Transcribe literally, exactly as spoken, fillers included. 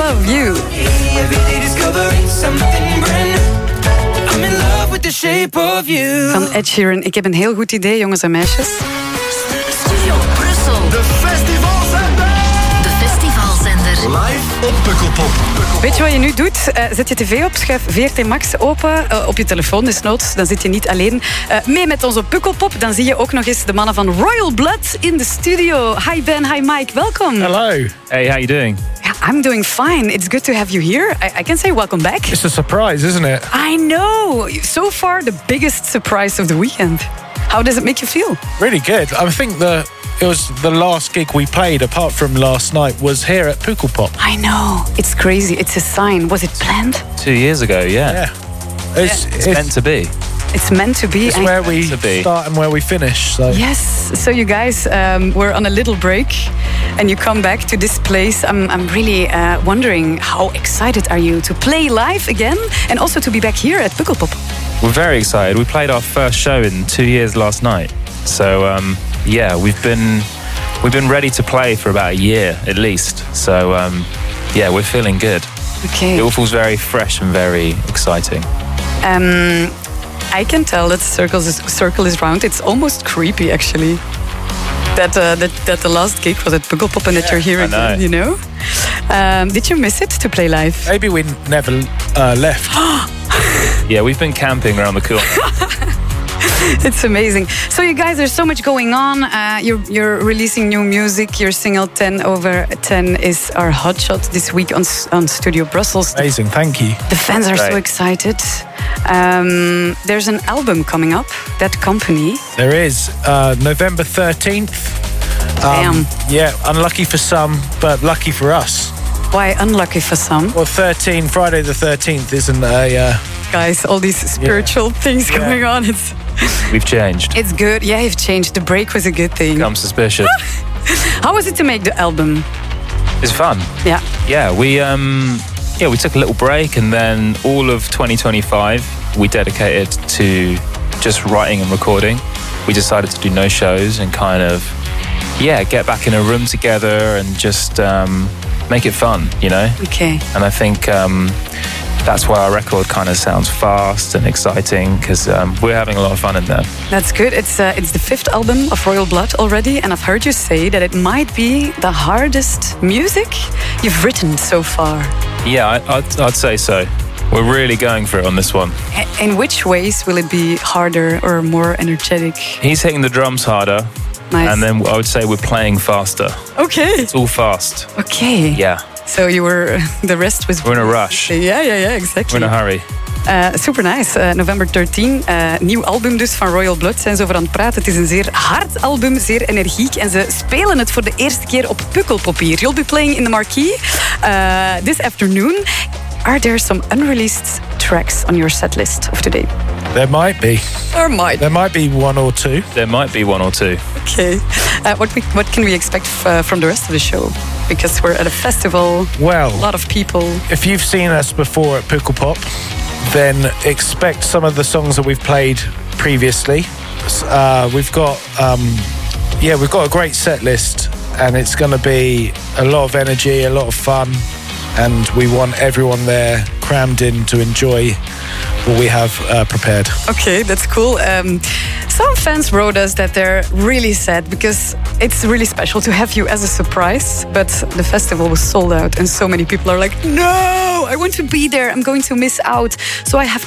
of You. Every day discovering something brand new. I'm in love with the shape of you. Van Ed Sheeran. Ik heb een heel goed idee, jongens en meisjes. Studio Brussel. De festivalzender. De festivalzender. Live op Pukkelpop. Weet je wat je nu doet? Uh, zet je tv op, schuif V R T Max open. Uh, op je telefoon, desnoods. Dan zit je niet alleen uh, mee met onze Pukkelpop. Dan zie je ook nog eens de mannen van Royal Blood in de studio. Hi Ben, hi Mike, welkom. Hello. Hey, how you doing? Yeah, I'm doing fine. It's good to have you here. I, I can say welcome back. It's a surprise, isn't it? I know. So far, the biggest surprise of the weekend. How does it make you feel? Really good. I think the it was the last gig we played, apart from last night, was here at Pukkelpop. I know. It's crazy. It's a sign. Was it planned? Two years ago, yeah. Yeah. It's, It's, it's, meant to be. It's meant to be. it's I- where we to be. start and where we finish. So Yes. So you guys um, were on a little break, and you come back to this place. I'm, I'm really uh, wondering, how excited are you to play live again, and also to be back here at Pukkelpop? We're very excited. We played our first show in two years last night. So um, yeah, we've been we've been ready to play for about a year at least. So um, yeah, we're feeling good. Okay. It all feels very fresh and very exciting. Um, I can tell that circles is, circle is round. It's almost creepy, actually. That uh, that that the last gig was at Pukkelpop and that you're here I again. know. You know. Um, did you miss it to play live? maybe we never uh, left. Yeah, we've been camping around the corner. It's amazing. So you guys, there's so much going on. Uh, you're, you're releasing new music. Your single ten over ten is our hotshot this week on, on Studio Brussels. Amazing, thank you. The fans are so Right. excited. Um, there's an album coming up, That Company. There is uh, November thirteenth. Damn. Yeah, unlucky for some, but lucky for us. Why unlucky for some? Well, thirteen Friday the thirteenth isn't a. Uh, Guys, all these spiritual things Yeah. going on. It's We've changed. it's good. Yeah, you've changed. The break was a good thing. I'm suspicious. How was it to make the album? It's fun. Yeah. Yeah, we um yeah, we took a little break and then all of twenty twenty-five we dedicated to just writing and recording. We decided to do no shows and kind of yeah, get back in a room together and just um make it fun, you know? Okay. And I think um that's why our record kind of sounds fast and exciting because um, we're having a lot of fun in there. That's good. It's uh, it's the fifth album of Royal Blood already, and I've heard you say that it might be the hardest music you've written so far. Yeah, I, I'd, I'd say so. We're really going for it on this one. A- In which ways will it be harder or more energetic? He's hitting the drums harder, Nice. and then I would say we're playing faster. Okay. It's all fast. Okay. Yeah, So you were, the rest was... we're in a rush. Yeah, yeah, yeah, exactly. We're in a hurry. Uh, super nice. Uh, November thirteenth. Uh, nieuw album dus van Royal Blood. Zijn ze over aan het praten. Het is een zeer hard album, zeer energiek. En ze spelen het voor de eerste keer op Pukkelpop hier. You'll be playing in the marquee uh, this afternoon. Are there some unreleased tracks on your set list of today? there might be. Or might. There might be one or two. There might be one or two. Okay. Uh, what, we, what can we expect f- uh, from the rest of the show? Because we're at a festival, Well, a lot of people. if you've seen us before at Pukkelpop, then expect some of the songs that we've played previously. Uh, we've got, um, yeah, we've got a great set list, and it's going to be a lot of energy, a lot of fun, and we want everyone there crammed in to enjoy what we have uh, prepared. Okay, that's cool. Um, some fans wrote us that they're really sad because it's really special to have you as a surprise, but the festival was sold out and so many people are like, no, I want to be there, I'm going to miss out. So I have